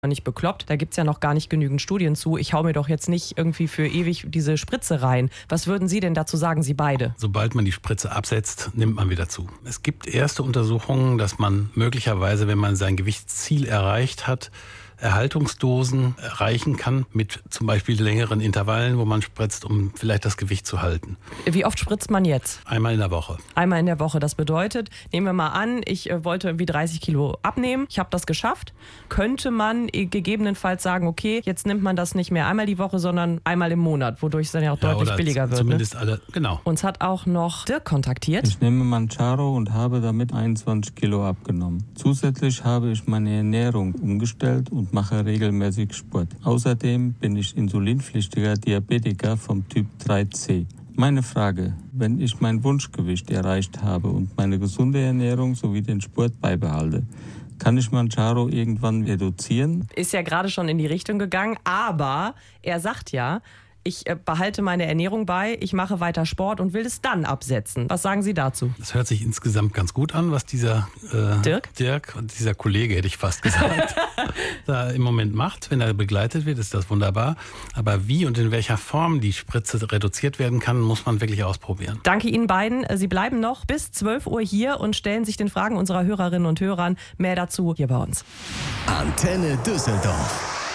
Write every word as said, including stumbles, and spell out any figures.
nicht bekloppt. Da gibt es ja noch gar nicht genügend Studien zu. Ich hau mir doch jetzt nicht irgendwie für ewig diese Spritze rein. Was würden Sie denn dazu sagen, Sie beide? Sobald man die Spritze absetzt, nimmt man wieder zu. Es gibt erste Untersuchungen, dass man möglicherweise, wenn man sein Gewichtsziel erreicht hat, Erhaltungsdosen erreichen kann mit zum Beispiel längeren Intervallen, wo man spritzt, um vielleicht das Gewicht zu halten. Wie oft spritzt man jetzt? Einmal in der Woche. Einmal in der Woche. Das bedeutet, nehmen wir mal an, ich äh, wollte irgendwie dreißig Kilo abnehmen. Ich habe das geschafft. Könnte man äh, gegebenenfalls sagen, okay, jetzt nimmt man das nicht mehr einmal die Woche, sondern einmal im Monat, wodurch es dann ja auch Ja, deutlich oder billiger wird. Zumindest Ne? alle, genau. Uns hat auch noch Dirk kontaktiert. Ich nehme Mounjaro und habe damit einundzwanzig Kilo abgenommen. Zusätzlich habe ich meine Ernährung umgestellt und mache regelmäßig Sport. Außerdem bin ich insulinpflichtiger Diabetiker vom Typ drei C. Meine Frage: Wenn ich mein Wunschgewicht erreicht habe und meine gesunde Ernährung sowie den Sport beibehalte, kann ich Mounjaro irgendwann reduzieren? Ist ja gerade schon in die Richtung gegangen, aber er sagt ja, ich äh, behalte meine Ernährung bei, ich mache weiter Sport und will es dann absetzen. Was sagen Sie dazu? Das hört sich insgesamt ganz gut an, was dieser äh, Dirk? Dirk und dieser Kollege, hätte ich fast gesagt, da im Moment macht. Wenn er begleitet wird, ist das wunderbar. Aber wie und in welcher Form die Spritze reduziert werden kann, muss man wirklich ausprobieren. Danke Ihnen beiden. Sie bleiben noch bis zwölf Uhr hier und stellen sich den Fragen unserer Hörerinnen und Hörern. Mehr dazu hier bei uns. Antenne Düsseldorf.